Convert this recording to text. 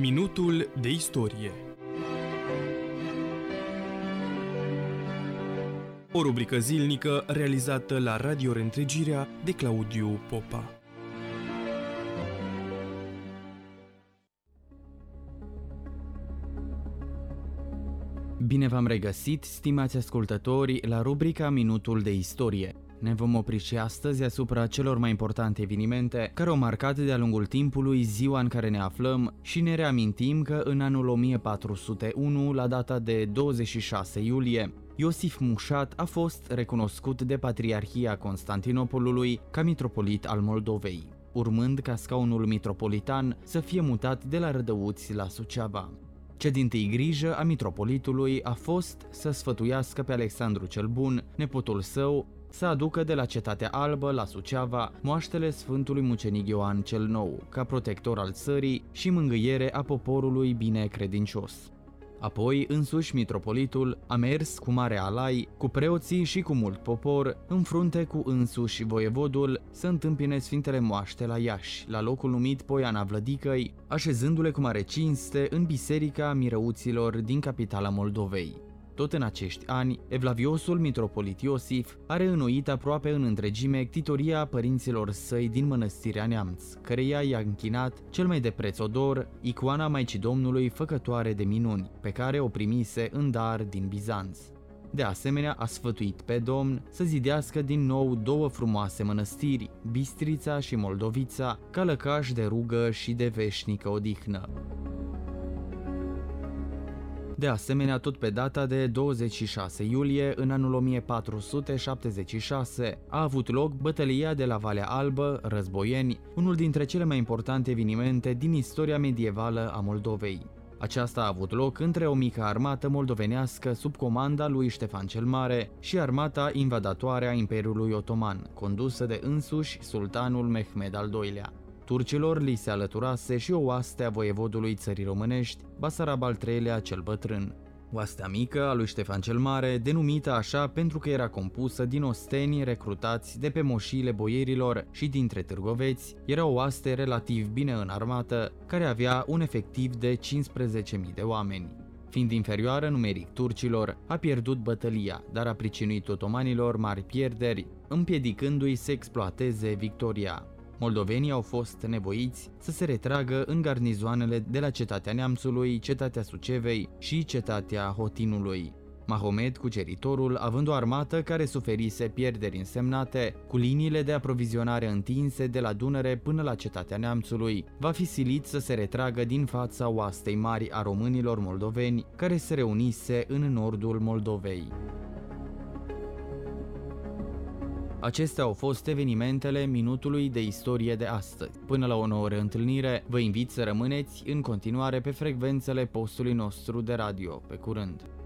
Minutul de istorie. O rubrică zilnică realizată la Radio Reîntregirea de Claudiu Popa. Bine v-am regăsit, stimați ascultători, la rubrica Minutul de istorie. Ne vom opri și astăzi asupra celor mai importante evenimente care au marcat de-a lungul timpului ziua în care ne aflăm și ne reamintim că în anul 1401, la data de 26 iulie, Iosif Mușat a fost recunoscut de Patriarhia Constantinopolului ca mitropolit al Moldovei, urmând ca scaunul mitropolitan să fie mutat de la Rădăuți la Suceava. Cea dintâi grijă a mitropolitului a fost să sfătuiască pe Alexandru cel Bun, nepotul său, să aducă de la Cetatea Albă la Suceava moaștele Sfântului Mucenic Ioan cel Nou, ca protector al țării și mângâiere a poporului bine credincios. Apoi, însuși mitropolitul a mers cu mare alai, cu preoții și cu mult popor, în frunte cu însuși voievodul, să întâmpine Sfintele Moaște la Iași, la locul numit Poiana Vlădicăi, așezându-le cu mare cinste în Biserica Mirăuților din capitala Moldovei. Tot în acești ani, evlaviosul mitropolit Iosif a reînnoit aproape în întregime ctitoria părinților săi din mănăstirea Neamț, căreia i-a închinat cel mai de preț odor, icoana Maicii Domnului făcătoare de minuni, pe care o primise în dar din Bizanț. De asemenea, a sfătuit pe Domn să zidească din nou două frumoase mănăstiri, Bistrița și Moldovița, ca lăcaș de rugă și de veșnică odihnă. De asemenea, tot pe data de 26 iulie, în anul 1476, a avut loc bătălia de la Valea Albă, Războieni, unul dintre cele mai importante evenimente din istoria medievală a Moldovei. Aceasta a avut loc între o mică armată moldovenească sub comanda lui Ștefan cel Mare și armata invadatoare a Imperiului Otoman, condusă de însuși sultanul Mehmed al II-lea. Turcilor li se alăturase și o oaste a voievodului țării românești, Basarab al III-lea cel Bătrân. Oastea mică a lui Ștefan cel Mare, denumită așa pentru că era compusă din osteni recrutați de pe moșiile boierilor și dintre târgoveți, era o oaste relativ bine înarmată, care avea un efectiv de 15.000 de oameni. Fiind inferioară numeric turcilor, a pierdut bătălia, dar a pricinuit otomanilor mari pierderi, împiedicându-i să exploateze victoria. Moldovenii au fost nevoiți să se retragă în garnizoanele de la Cetatea Neamțului, Cetatea Sucevei și Cetatea Hotinului. Mahomed, cuceritorul, având o armată care suferise pierderi însemnate, cu liniile de aprovizionare întinse de la Dunăre până la Cetatea Neamțului, va fi silit să se retragă din fața oastei mari a românilor moldoveni care se reunise în nordul Moldovei. Acestea au fost evenimentele minutului de istorie de astăzi. Până la o nouă reîntâlnire, vă invit să rămâneți în continuare pe frecvențele postului nostru de radio. Pe curând!